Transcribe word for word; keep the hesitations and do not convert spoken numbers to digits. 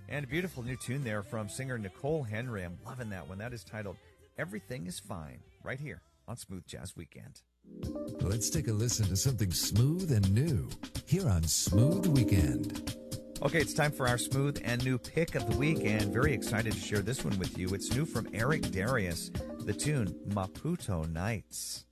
And a beautiful new tune there from singer Nicole Henry. I'm loving that one. That is titled Everything is Fine, right here on Smooth Jazz Weekend. Let's take a listen to something smooth and new here on Smooth Weekend. Okay, it's time for our smooth and new pick of the week, and very excited to share this one with you. It's new from Eric Darius, the tune Maputo Nights.